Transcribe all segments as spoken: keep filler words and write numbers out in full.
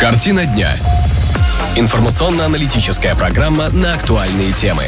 Картина дня. Информационно-аналитическая программа на актуальные темы.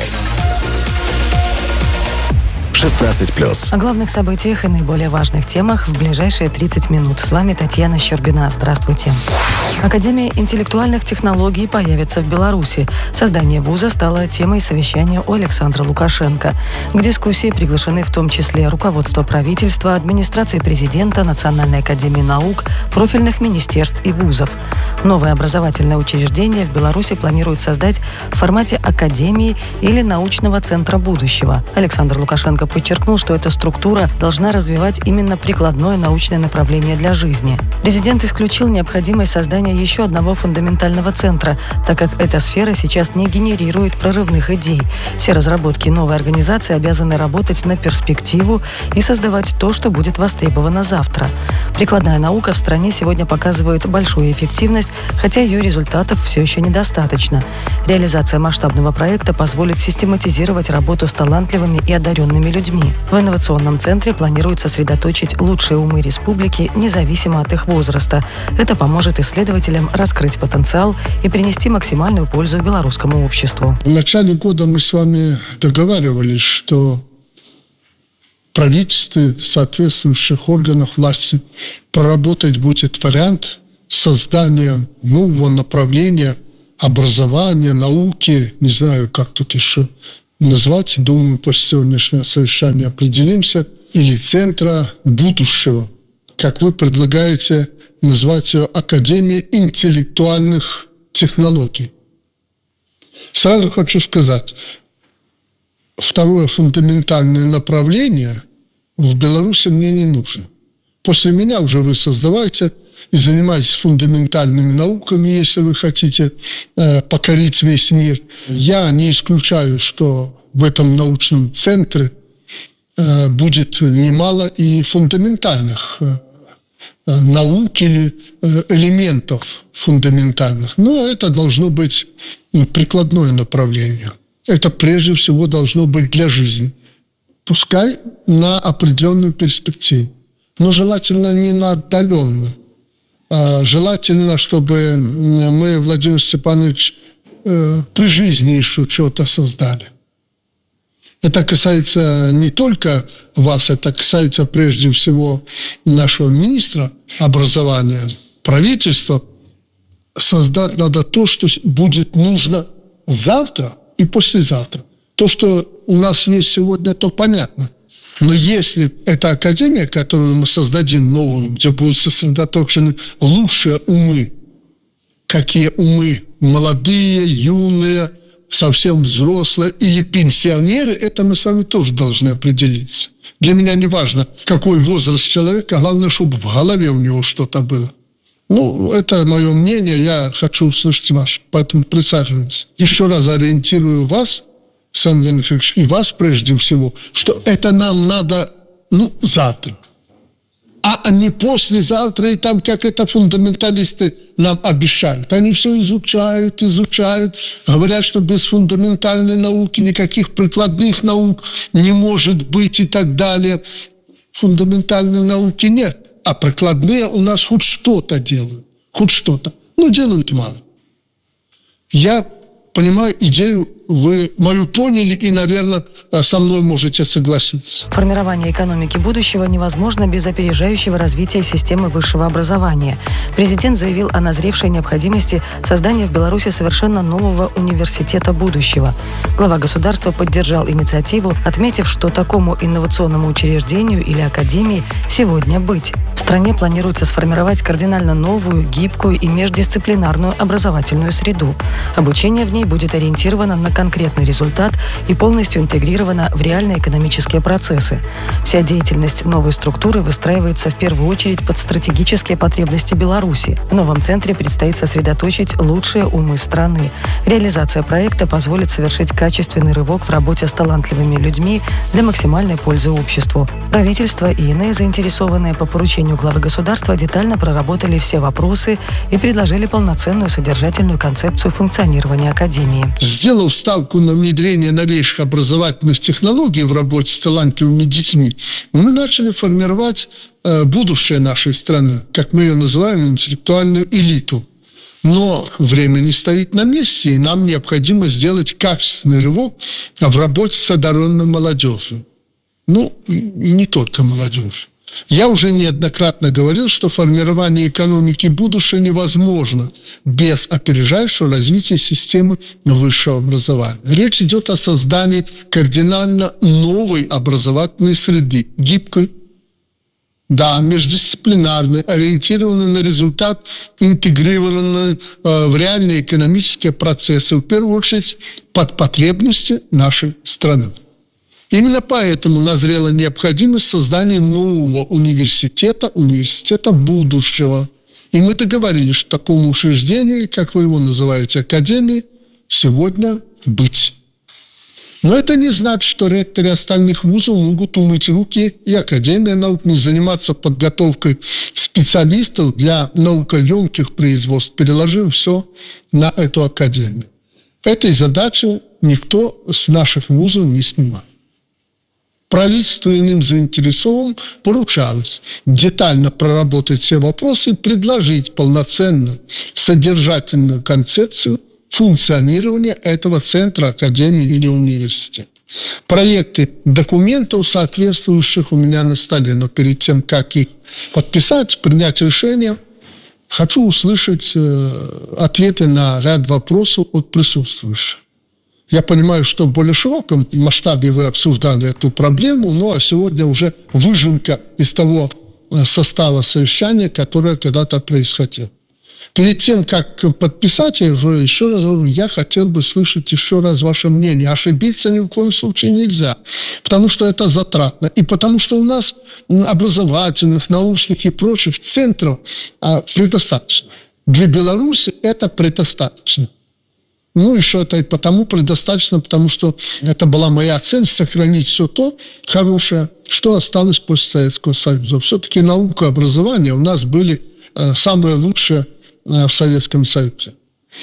шестнадцать плюс. О главных событиях и наиболее важных темах в ближайшие тридцать минут. С вами Татьяна Щербина. Здравствуйте. Академия интеллектуальных технологий появится в Беларуси. Создание вуза стало темой совещания у Александра Лукашенко. К дискуссии приглашены в том числе руководство правительства, администрации президента, Национальной академии наук, профильных министерств и вузов. Новое образовательное учреждение в Беларуси планируют создать в формате академии или научного центра будущего. Александр Лукашенко подчеркнул, что эта структура должна развивать именно прикладное научное направление для жизни. Президент исключил необходимость создания еще одного фундаментального центра, так как эта сфера сейчас не генерирует прорывных идей. Все разработки новой организации обязаны работать на перспективу и создавать то, что будет востребовано завтра. Прикладная наука в стране сегодня показывает большую эффективность, хотя ее результатов все еще недостаточно. Реализация масштабного проекта позволит систематизировать работу с талантливыми и одаренными людьми. В инновационном центре планируют сосредоточить лучшие умы республики, независимо от их возраста. Это поможет исследователям раскрыть потенциал и принести максимальную пользу белорусскому обществу. В начале года мы с вами договаривались, что в правительстве, соответствующих органах власти проработать будет вариант создания нового направления образования, науки, не знаю, как тут еще назвать, думаю, после сегодняшнего совещания определимся, или центра будущего, как вы предлагаете назвать ее, Академия интеллектуальных технологий. Сразу хочу сказать, второе фундаментальное направление в Беларуси мне не нужно. После меня уже вы создавайте и занимайтесь фундаментальными науками, если вы хотите э, покорить весь мир. Я не исключаю, что в этом научном центре э, будет немало и фундаментальных э, наук или э, элементов фундаментальных. Но это должно быть ну, прикладное направление. Это прежде всего должно быть для жизни. Пускай на определенную перспективу, но желательно не на отдаленную. Желательно, чтобы мы, Владимир Степанович, при жизни еще что-то создали. Это касается не только вас, это касается прежде всего нашего министра образования, правительства. Создать надо то, что будет нужно завтра и послезавтра. То, что у нас есть сегодня, то понятно. Но если эта академия, которую мы создадим новую, где будут сосредоточены лучшие умы, какие умы, молодые, юные, совсем взрослые или пенсионеры, это мы с вами тоже должны определиться. Для меня не важно, какой возраст человека, главное, чтобы в голове у него что-то было. Ну, это мое мнение, я хочу услышать ваше, поэтому присаживайтесь. Еще раз ориентирую вас, Александр Леонидович, и вас прежде всего, что это нам надо, ну, завтра, а не послезавтра, и там, как это фундаменталисты нам обещают. Они все изучают, изучают, говорят, что без фундаментальной науки никаких прикладных наук не может быть и так далее. Фундаментальной науки нет, а прикладные у нас хоть что-то делают, хоть что-то, но делают мало. Я понимаю идею, вы мою поняли и, наверное, со мной можете согласиться. Формирование экономики будущего невозможно без опережающего развития системы высшего образования. Президент заявил о назревшей необходимости создания в Беларуси совершенно нового университета будущего. Глава государства поддержал инициативу, отметив, что такому инновационному учреждению или академии сегодня быть. В стране планируется сформировать кардинально новую, гибкую и междисциплинарную образовательную среду. Обучение в ней будет ориентировано на конкретный результат и полностью интегрирована в реальные экономические процессы. Вся деятельность новой структуры выстраивается в первую очередь под стратегические потребности Беларуси. В новом центре предстоит сосредоточить лучшие умы страны. Реализация проекта позволит совершить качественный рывок в работе с талантливыми людьми для максимальной пользы обществу. Правительство и иные заинтересованные по поручению главы государства детально проработали все вопросы и предложили полноценную содержательную концепцию функционирования академии. Сделав ставку на внедрение новейших образовательных технологий в работе с талантливыми детьми, мы начали формировать э, будущее нашей страны, как мы ее называем, интеллектуальную элиту. Но время не стоит на месте, и нам необходимо сделать качественный рывок в работе с одаренной молодежью. Ну, и не только молодежь. Я уже неоднократно говорил, что формирование экономики будущего невозможно без опережающего развития системы высшего образования. Речь идет о создании кардинально новой образовательной среды, гибкой, да, междисциплинарной, ориентированной на результат, интегрированной э, в реальные экономические процессы, в первую очередь под потребности нашей страны. Именно поэтому назрела необходимость создания нового университета, университета будущего. И мы договорились, что такому учреждению, как вы его называете, академии, сегодня быть. Но это не значит, что ректоры остальных вузов могут умыть руки, и Академия наук не заниматься подготовкой специалистов для наукоемких производств, переложив все на эту академию. Этой задачи никто с наших вузов не снимает. Правительству и иным заинтересованным поручалось детально проработать все вопросы и предложить полноценную содержательную концепцию функционирования этого центра, академии или университета. Проекты документов соответствующих у меня на столе, но перед тем, как их подписать, принять решение, хочу услышать ответы на ряд вопросов от присутствующих. Я понимаю, что в более широком масштабе вы обсуждали эту проблему, ну а сегодня уже выжимка из того состава совещания, которое когда-то происходило. Перед тем, как подписать, я уже еще раз говорю, я хотел бы слышать еще раз ваше мнение. Ошибиться ни в коем случае нельзя, потому что это затратно. И потому что у нас образовательных, научных и прочих центров предостаточно. Для Беларуси это предостаточно. Ну, еще это и потому предостаточно, потому что это была моя цель – сохранить все то хорошее, что осталось после Советского Союза. Все-таки наука и образование у нас были самые лучшие в Советском Союзе.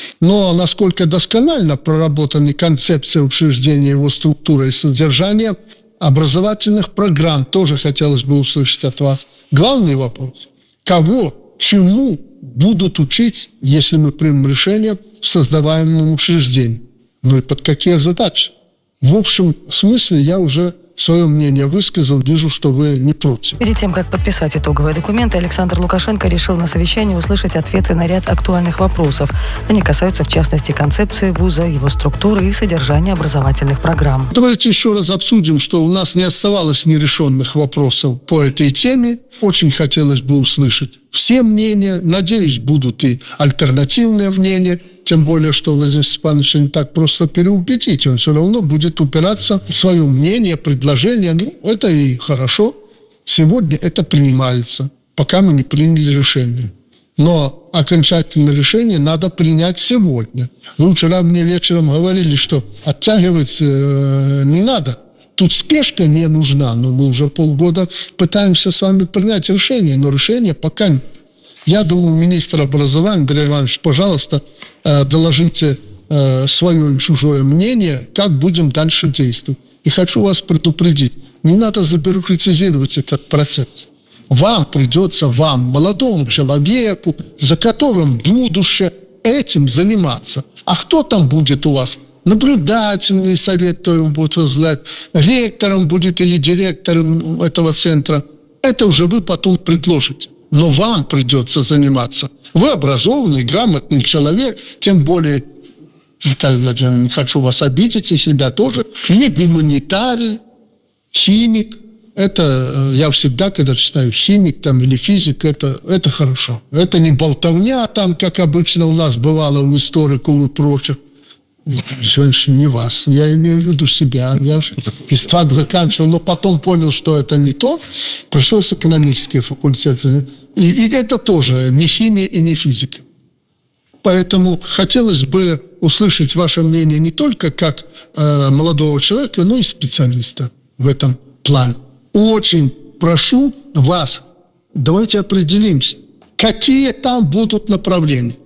Но насколько досконально проработаны концепция учреждения, его структура и содержание образовательных программ, тоже хотелось бы услышать от вас. Главный вопрос – кого, чему будут учить, если мы примем решение в создаваемом учреждении? Ну и под какие задачи? В общем смысле я уже свое мнение высказал, вижу, что вы не против. Перед тем, как подписать итоговые документы, Александр Лукашенко решил на совещании услышать ответы на ряд актуальных вопросов. Они касаются, в частности, концепции вуза, его структуры и содержания образовательных программ. Давайте еще раз обсудим, что у нас не оставалось нерешенных вопросов по этой теме. Очень хотелось бы услышать все мнения. Надеюсь, будут и альтернативные мнения. Тем более, что Владимир Степанович не так просто переубедить. Он все равно будет упираться в свое мнение, предложение. Ну, это и хорошо. Сегодня это принимается, пока мы не приняли решение. Но окончательное решение надо принять сегодня. Вы вчера мне вечером говорили, что оттягивать э, не надо. Тут спешка не нужна. Но мы уже полгода пытаемся с вами принять решение. Но решение пока нет. Я думаю, министр образования, Андрей Иванович, пожалуйста, доложите свое и чужое мнение, как будем дальше действовать. И хочу вас предупредить, не надо забюрократизировать этот процесс. Вам придется, вам, молодому человеку, за которым будущее, этим заниматься. А кто там будет у вас? Наблюдательный совет, кто ему будет возглавлять, ректором будет или директором этого центра. Это уже вы потом предложите. Но вам придется заниматься. Вы образованный, грамотный человек, тем более, не хочу вас обидеть, и себя тоже, не гуманитарий, химик. Это я всегда, когда читаю химик там, или физик, это, это хорошо. Это не болтовня, там, как обычно у нас бывало у историков и прочих. Сегодня не вас, я имею в виду себя. Я истфак заканчивал, но потом понял, что это не то. Пришлось экономический факультет. И, и это тоже не химия и не физика. Поэтому хотелось бы услышать ваше мнение не только как э, молодого человека, но и специалиста в этом плане. Очень прошу вас, давайте определимся, какие там будут направления.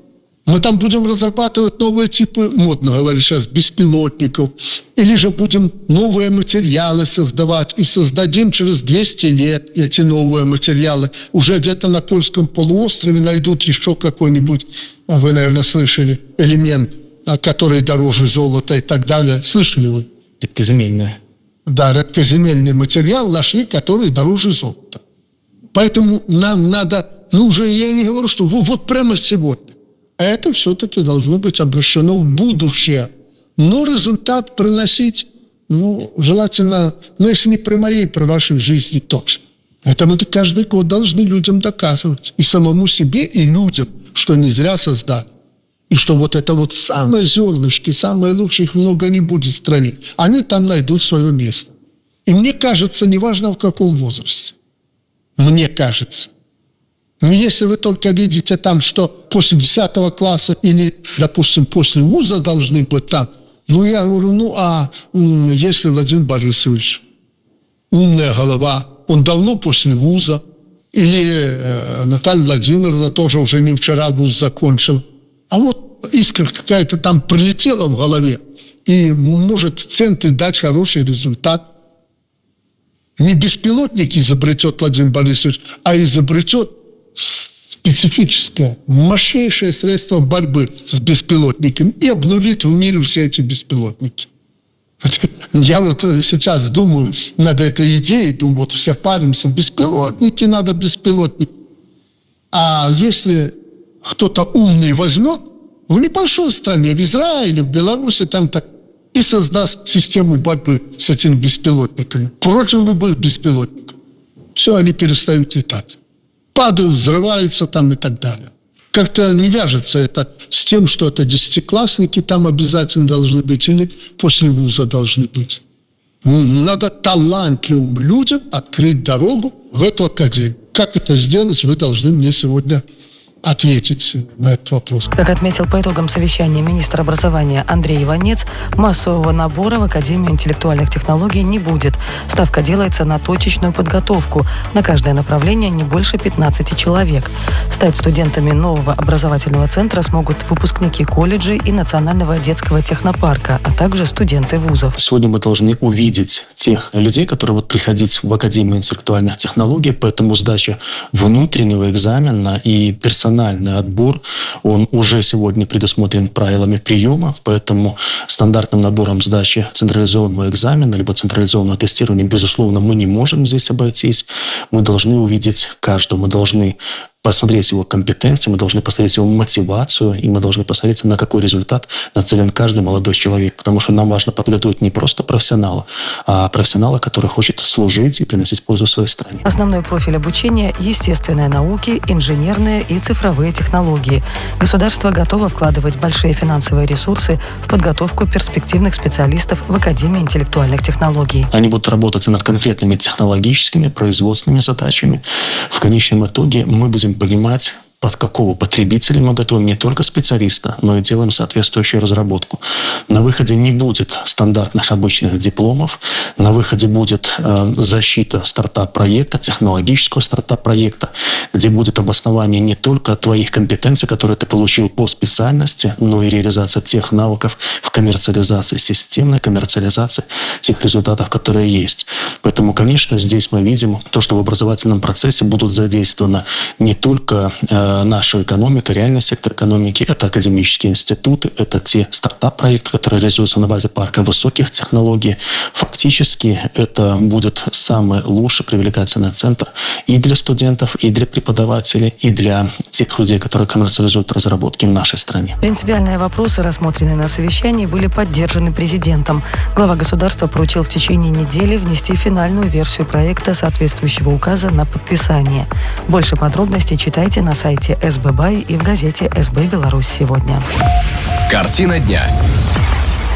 Мы там будем разрабатывать новые типы, модно говорить сейчас, беспилотников. Или же будем новые материалы создавать. И создадим через двести лет эти новые материалы. Уже где-то на Кольском полуострове найдут еще какой-нибудь, вы, наверное, слышали, элемент, который дороже золота и так далее. Слышали вы? Редкоземельное. Да, редкоземельный материал нашли, который дороже золота. Поэтому нам надо, ну уже я не говорю, что вот прямо сегодня. Это все-таки должно быть обращено в будущее. Но результат приносить, ну, желательно, ну, если не при моей, при вашей жизни точно. Это мы каждый год должны людям доказывать. И самому себе, и людям, что не зря создали. И что вот это вот самые зернышки, самые лучшие, их много не будет в стране. Они там найдут свое место. И мне кажется, неважно в каком возрасте. Мне кажется. Но если вы только видите там, что после десятого класса или, допустим, после вуза должны быть там, ну, я говорю, ну, а если Владимир Борисович умная голова, он давно после вуза, или э, Наталья Владимировна тоже уже не вчера вуз закончила, а вот искра какая-то там прилетела в голове и может в центре дать хороший результат. Не беспилотник изобретет Владимир Борисович, а изобретет специфическое, мощнейшее средство борьбы с беспилотниками и обнулит в мире все эти беспилотники. Я вот сейчас думаю над этой идеей, думаю, вот все паримся, беспилотники, надо беспилотники. А если кто-то умный возьмет в небольшой стране, в Израиле, в Беларуси, там так, и создаст систему борьбы с этими беспилотниками, против любых беспилотников, все, они перестают летать. Падают, взрываются там и так далее. Как-то не вяжется это с тем, что это десятиклассники там обязательно должны быть или после вуза должны быть. Надо талантливым людям открыть дорогу в эту академию. Как это сделать, вы должны мне сегодня ответить на этот вопрос. Как отметил по итогам совещания министр образования Андрей Иванец, массового набора в Академию интеллектуальных технологий не будет. Ставка делается на точечную подготовку. На каждое направление не больше пятнадцати человек. Стать студентами нового образовательного центра смогут выпускники колледжей и Национального детского технопарка, а также студенты вузов. Сегодня мы должны увидеть тех людей, которые будут приходить в Академию интеллектуальных технологий, поэтому сдача внутреннего экзамена и персонального Национальный отбор, он уже сегодня предусмотрен правилами приема, поэтому стандартным набором сдачи централизованного экзамена либо централизованного тестирования, безусловно, мы не можем здесь обойтись. Мы должны увидеть каждого, мы должны посмотреть его компетенции, мы должны посмотреть его мотивацию, и мы должны посмотреть, на какой результат нацелен каждый молодой человек. Потому что нам важно подготовить не просто профессионала, а профессионала, который хочет служить и приносить пользу своей стране. Основной профиль обучения – естественные науки, инженерные и цифровые технологии. Государство готово вкладывать большие финансовые ресурсы в подготовку перспективных специалистов в Академии интеллектуальных технологий. Они будут работать над конкретными технологическими, производственными задачами. В конечном итоге мы будем понимать, под какого потребителя мы готовим не только специалиста, но и делаем соответствующую разработку. На выходе не будет стандартных обычных дипломов, на выходе будет э, защита стартап-проекта, технологического стартап-проекта, где будет обоснование не только твоих компетенций, которые ты получил по специальности, но и реализация тех навыков в коммерциализации, системной коммерциализации тех результатов, которые есть. Поэтому, конечно, здесь мы видим то, что в образовательном процессе будут задействованы не только э, наша экономика, реальный сектор экономики, это академические институты, это те стартап-проекты, которые реализуются на базе парка высоких технологий. Фактически это будет самый лучший привлекательный центр и для студентов, и для преподавателей, и для тех людей, которые коммерциализуют разработки в нашей стране. Принципиальные вопросы, рассмотренные на совещании, были поддержаны президентом. Глава государства поручил в течение недели внести финальную версию проекта соответствующего указа на подписание. Больше подробностей читайте на сайте эс бэ бай и в газете «эс бэ Беларусь сегодня». Картина дня.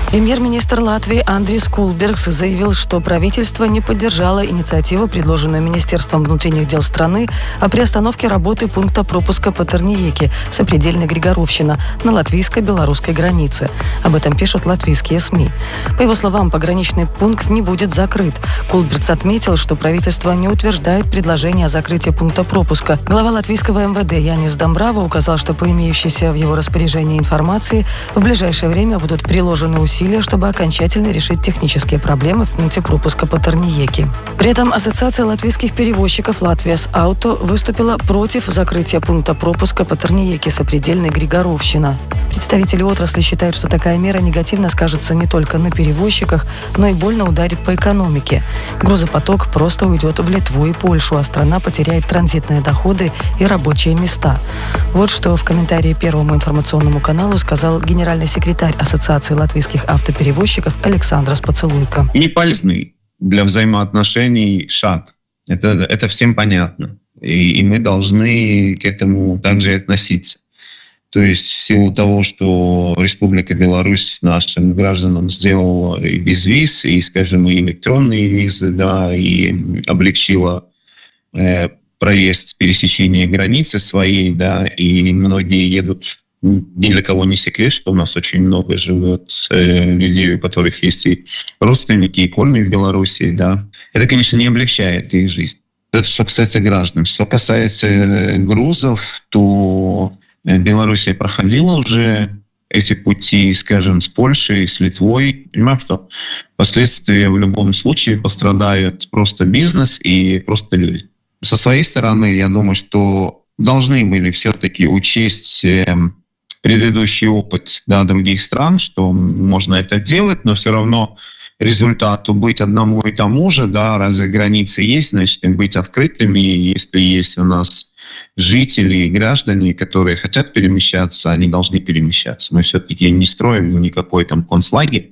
Премьер-министр Латвии Андрис Кулбергс заявил, что правительство не поддержало инициативу, предложенную Министерством внутренних дел страны, о приостановке работы пункта пропуска по Торниеке, сопредельной Григоровщина, на латвийско-белорусской границе. Об этом пишут латвийские СМИ. По его словам, пограничный пункт не будет закрыт. Кулбергс отметил, что правительство не утверждает предложение о закрытии пункта пропуска. Глава латвийского эм вэ дэ Янис Домбрава указал, что по имеющейся в его распоряжении информации в ближайшее время будут приложены усилия, чтобы окончательно решить технические проблемы в пункте пропуска по Торниеке. При этом Ассоциация латвийских перевозчиков «Латвиас Ауто» выступила против закрытия пункта пропуска по Торниеке, сопредельной Григоровщина. Представители отрасли считают, что такая мера негативно скажется не только на перевозчиках, но и больно ударит по экономике. Грузопоток просто уйдет в Литву и Польшу, а страна потеряет транзитные доходы и рабочие места. Вот что в комментарии Первому информационному каналу сказал генеральный секретарь Ассоциации латвийских автоперевозчиков Александр Поцелуйко. Неполезный для взаимоотношений шаг. Это, это всем понятно. И, и мы должны к этому также относиться. То есть в силу того, что Республика Беларусь нашим гражданам сделала и безвиз, и, скажем, и электронные визы, да, и облегчила э, проезд, пересечение границы своей, да, и многие едут. Ни для кого не секрет, что у нас очень много живет э, людей, у которых есть и родственники, и корни в Беларуси, да. Это, конечно, не облегчает их жизнь. Это что касается граждан. Что касается грузов, то Белоруссия проходила уже эти пути, скажем, с Польшей, с Литвой. Понимаем, что последствия в любом случае пострадают просто бизнес и просто люди. Со своей стороны, я думаю, что должны были все-таки учесть э, предыдущий опыт, да, других стран, что можно это делать, но все равно результату быть одному и тому же, да, разве границы есть, значит, им быть открытыми. Если есть у нас жители и граждане, которые хотят перемещаться, они должны перемещаться. Мы все-таки не строим никакой там концлагерь,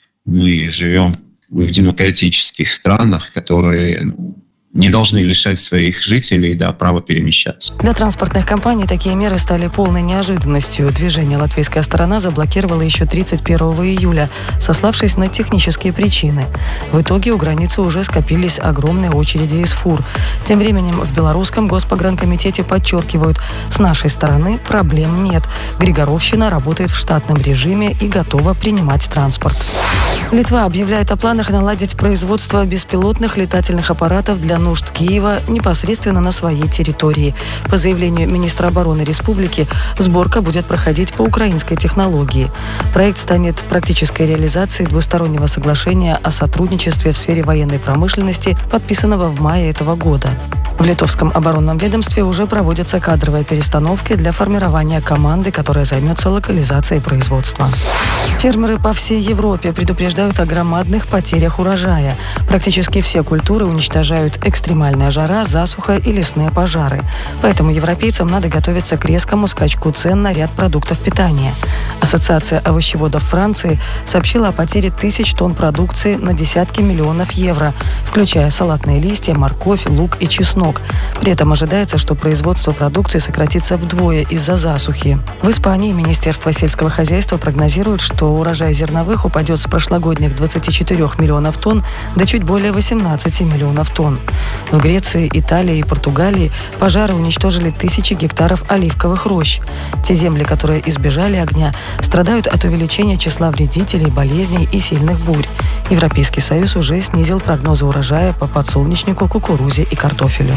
мы живем в демократических странах, которые не должны лишать своих жителей, да, права перемещаться. Для транспортных компаний такие меры стали полной неожиданностью. Движение латвийская сторона заблокировала еще тридцать первого июля, сославшись на технические причины. В итоге у границы уже скопились огромные очереди из фур. Тем временем в белорусском госпогранкомитете подчеркивают, с нашей стороны проблем нет. Григоровщина работает в штатном режиме и готова принимать транспорт. Литва объявляет о планах наладить производство беспилотных летательных аппаратов для нужд Киева непосредственно на своей территории. По заявлению министра обороны республики, сборка будет проходить по украинской технологии. Проект станет практической реализацией двустороннего соглашения о сотрудничестве в сфере военной промышленности, подписанного в мае этого года. В литовском оборонном ведомстве уже проводятся кадровые перестановки для формирования команды, которая займется локализацией производства. Фермеры по всей Европе предупреждают о громадных потерях урожая. Практически все культуры уничтожают экстремальная жара, засуха и лесные пожары. Поэтому европейцам надо готовиться к резкому скачку цен на ряд продуктов питания. Ассоциация овощеводов Франции сообщила о потере тысяч тонн продукции на десятки миллионов евро, включая салатные листья, морковь, лук и чеснок. При этом ожидается, что производство продукции сократится вдвое из-за засухи. В Испании Министерство сельского хозяйства прогнозирует, что урожай зерновых упадет с прошлогодних двадцати четырёх миллионов тонн до чуть более восемнадцати миллионов тонн. В Греции, Италии и Португалии пожары уничтожили тысячи гектаров оливковых рощ. Те земли, которые избежали огня, страдают от увеличения числа вредителей, болезней и сильных бурь. Европейский Союз уже снизил прогнозы урожая по подсолнечнику, кукурузе и картофелю.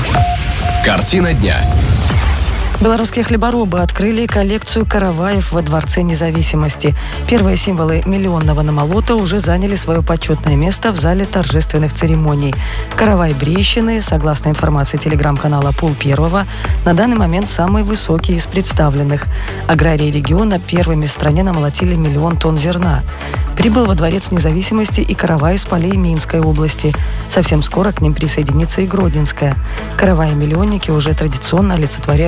Картина дня. Белорусские хлеборобы открыли коллекцию караваев во Дворце независимости. Первые символы миллионного намолота уже заняли свое почетное место в зале торжественных церемоний. Каравай Брещины, согласно информации телеграм-канала Пул Первого, на данный момент самый высокий из представленных. Аграрии региона первыми в стране намолотили миллион тонн зерна. Прибыл во Дворец независимости и каравай из полей Минской области. Совсем скоро к ним присоединится и Гродненская. Караваи-миллионники уже традиционно олицетворяют весомость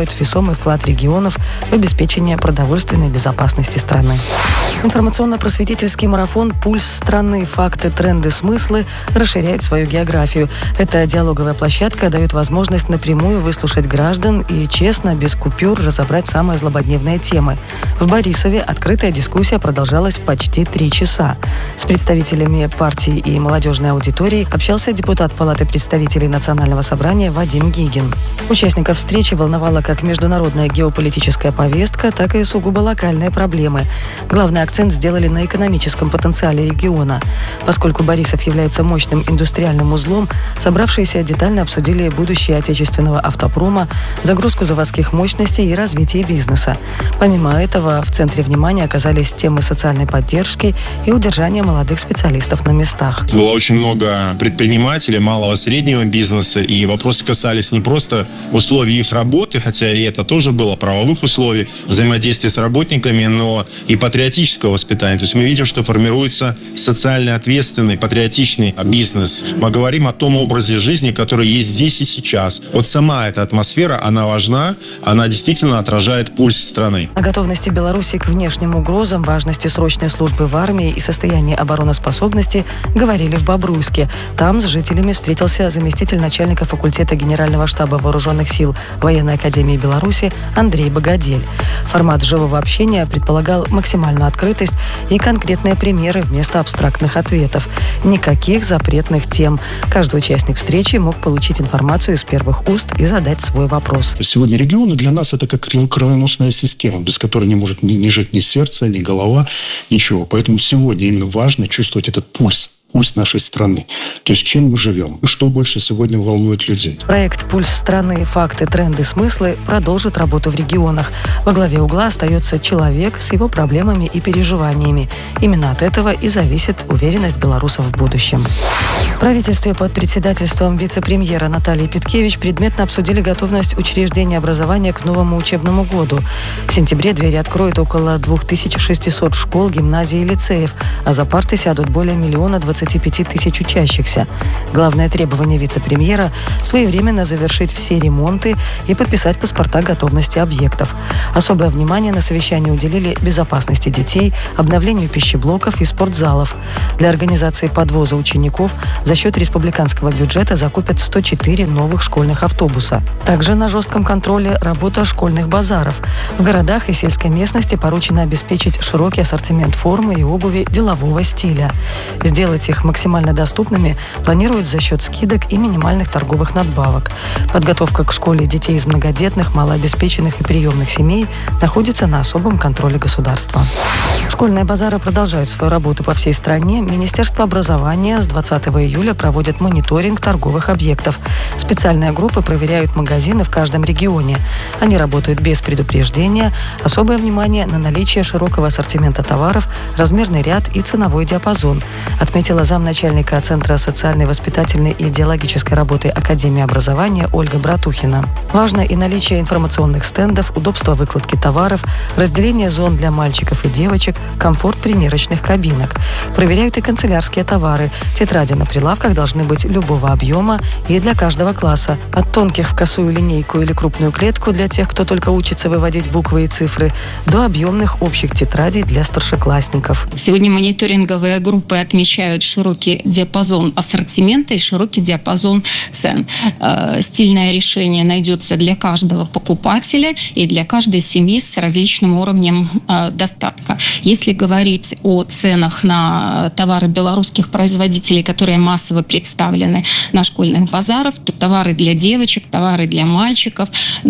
весомый вклад регионов в обеспечение продовольственной безопасности страны. Информационно-просветительский марафон «Пульс страны. Факты, тренды, смыслы» расширяет свою географию. Эта диалоговая площадка дает возможность напрямую выслушать граждан и честно, без купюр, разобрать самые злободневные темы. В Борисове открытая дискуссия продолжалась почти три часа. С представителями партии и молодежной аудитории общался депутат Палаты представителей Национального собрания Вадим Гигин. Участников встречи волновала как международная геополитическая повестка, так и сугубо локальные проблемы. Главный акцент сделали на экономическом потенциале региона. Поскольку Борисов является мощным индустриальным узлом, собравшиеся детально обсудили будущее отечественного автопрома, загрузку заводских мощностей и развитие бизнеса. Помимо этого, в центре внимания оказались темы социальной поддержки и удержания молодых специалистов на местах. Было очень много предпринимателей, малого и среднего бизнеса, и вопросы касались не просто условий их работы, хотя и это тоже было, правовых условий, взаимодействия с работниками, но и патриотического воспитания. То есть мы видим, что формируется социально ответственный, патриотичный бизнес. Мы говорим о том образе жизни, который есть здесь и сейчас. Вот сама эта атмосфера, она важна, она действительно отражает пульс страны. О готовности Беларуси к внешним угрозам, важности срочной службы в армии и состоянии обороноспособности говорили в Бобруйске. Там с жителями встретился заместитель начальника факультета Генерального штаба Вооруженных сил Военной академии Беларуси Андрей Богодель. Формат живого общения предполагал максимальную открытость и конкретные примеры вместо абстрактных ответов. Никаких запретных тем. Каждый участник встречи мог получить информацию из первых уст и задать свой вопрос. Сегодня регионы для нас это как кровеносная система, без которой не может ни, ни жить ни сердце, ни голова, ничего. Поэтому сегодня именно важно чувствовать этот пульс. Пульс нашей страны. То есть, чем мы живем и что больше сегодня волнует людей. Проект «Пульс страны. Факты, тренды, смыслы» продолжит работу в регионах. Во главе угла остается человек с его проблемами и переживаниями. Именно от этого и зависит уверенность белорусов в будущем. В правительстве под председательством вице-премьера Натальи Петкевич предметно обсудили готовность учреждения образования к новому учебному году. В сентябре двери откроют около две тысячи шестьсот школ, гимназий и лицеев, а за парты сядут более миллиона двадцати пяти тысяч учащихся. Главное требование вице-премьера – своевременно завершить все ремонты и подписать паспорта готовности объектов. Особое внимание на совещании уделили безопасности детей, обновлению пищеблоков и спортзалов. Для организации подвоза учеников за счет республиканского бюджета закупят сто четыре новых школьных автобуса. Также на жестком контроле работа школьных базаров. В городах и сельской местности поручено обеспечить широкий ассортимент формы и обуви делового стиля. Сделать их максимально доступными планируют за счет скидок и минимальных торговых надбавок. Подготовка к школе детей из многодетных, малообеспеченных и приемных семей находится на особом контроле государства. Школьные базары продолжают свою работу по всей стране. Министерство образования с двадцатого июля проводит мониторинг торговых объектов. Специальные группы проверяют магазины в каждом регионе. Они работают без предупреждения. Особое внимание на наличие широкого ассортимента товаров, размерный ряд и ценовой диапазон, отметила замначальника Центра социальной, воспитательной и идеологической работы Академии образования Ольга Братухина. Важно и наличие информационных стендов, удобство выкладки товаров, разделение зон для мальчиков и девочек, комфорт примерочных кабинок. Проверяют и канцелярские товары. Тетради на прилавках должны быть любого объема и для каждого класса. От тонких в косую линейку или крупную клетку для тех, кто только учится выводить буквы и цифры, до объемных общих тетрадей для старшеклассников. Сегодня мониторинговые группы отмечают широкий диапазон ассортимента и широкий диапазон цен. Стильное решение найдется для каждого покупателя и для каждой семьи с различным уровнем достатка. Если говорить о ценах на товары белорусских производителей, которые массово представлены на школьных базарах, то товары для девочек, товары для мальчиков,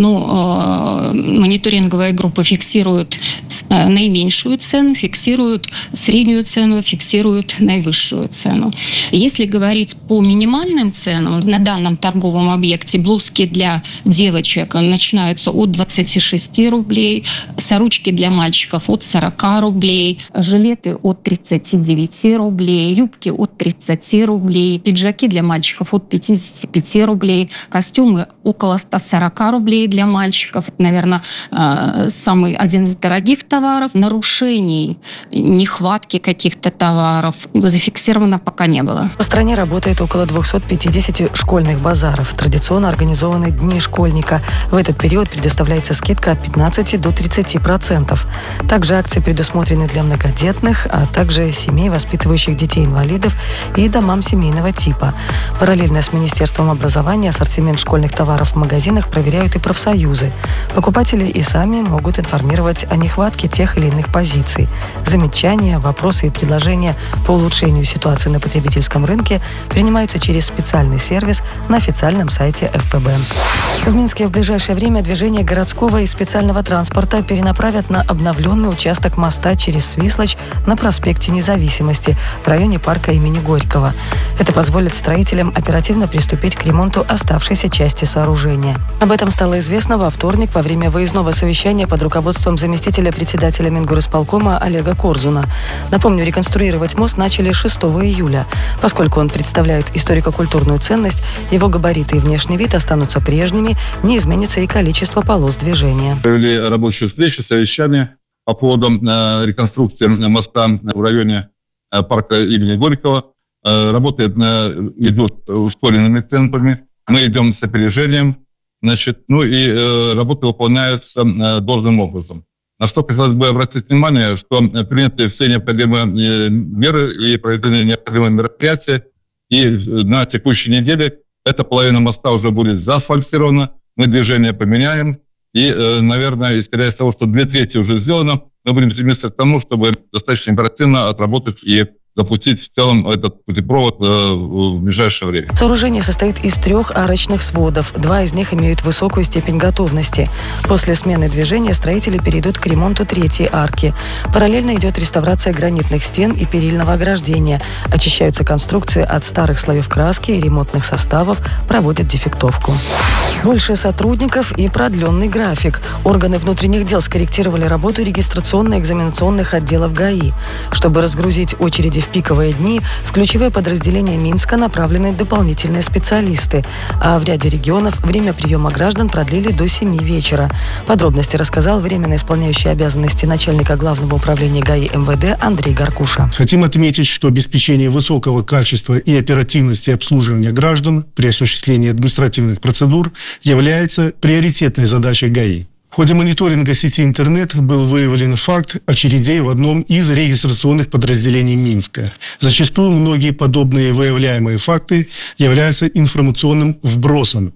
ну, мониторинговые группы фиксируют наименьшую цену, фиксируют среднюю цену, фиксируют наивысшую цену. Если говорить по минимальным ценам, на данном торговом объекте блузки для девочек начинаются от двадцати шести рублей, сорочки для мальчиков от сорока рублей, жилеты от тридцати девяти рублей, юбки от тридцати рублей, пиджаки для мальчиков от пятидесяти пяти рублей, костюмы около ста сорока рублей для мальчиков. Это, наверное, самый один из дорогих товаров. Нарушений, нехватки каких-то товаров зафиксировано зафиксировано пока не было. По стране работает около двухсот пятидесяти школьных базаров. Традиционно организованы дни школьника. В этот период предоставляется скидка от пятнадцати до тридцати процентов. Также акции предусмотрены для многодетных, а также семей, воспитывающих детей-инвалидов и домам семейного типа. Параллельно с Министерством образования ассортимент школьных товаров в магазинах проверяют и профсоюзы. Покупатели и сами могут информировать о нехватке тех или иных позиций. Замечания, вопросы и предложения по улучшению ситуации на потребительском рынке принимаются через специальный сервис на официальном сайте эф пэ бэ. В Минске в ближайшее время движение городского и специального транспорта перенаправят на обновленный участок моста через Свислочь на проспекте Независимости в районе парка имени Горького. Это позволит строителям оперативно приступить к ремонту оставшейся части сооружения. Об этом стало известно во вторник во время выездного совещания под руководством заместителя председателя Мингорисполкома Олега Корзуна. Напомню, реконструировать мост начали шестого июля. Поскольку он представляет историко-культурную ценность, его габариты и внешний вид останутся прежними, не изменится и количество полос движения. Провели рабочую встречу, совещание по поводу э, реконструкции моста в районе э, парка имени Горького. Э, работы э, идут ускоренными темпами. Мы идем с опережением. Значит, ну и э, работы выполняются э, должным образом. На что хотелось бы обратить внимание, что приняты все необходимые меры и проведены необходимые мероприятия. И на текущей неделе эта половина моста уже будет заасфальтирована. Мы движение поменяем. И, наверное, исходя из того, что две трети уже сделано, мы будем стремиться к тому, чтобы достаточно оперативно отработать и запустить в целом этот путепровод в ближайшее время. Сооружение состоит из трех арочных сводов. Два из них имеют высокую степень готовности. После смены движения строители перейдут к ремонту третьей арки. Параллельно идет реставрация гранитных стен и перильного ограждения. Очищаются конструкции от старых слоев краски и ремонтных составов, проводят дефектовку. Больше сотрудников и продленный график. Органы внутренних дел скорректировали работу регистрационно-экзаменационных отделов ГАИ. Чтобы разгрузить очереди в пиковые дни в ключевые подразделения Минска направлены дополнительные специалисты, а в ряде регионов время приема граждан продлили до семи вечера. Подробности рассказал временно исполняющий обязанности начальника Главного управления ГАИ эм вэ дэ Андрей Горкуша. Хотим отметить, что обеспечение высокого качества и оперативности обслуживания граждан при осуществлении административных процедур является приоритетной задачей ГАИ. В ходе мониторинга сети интернет был выявлен факт очередей в одном из регистрационных подразделений Минска. Зачастую многие подобные выявляемые факты являются информационным вбросом,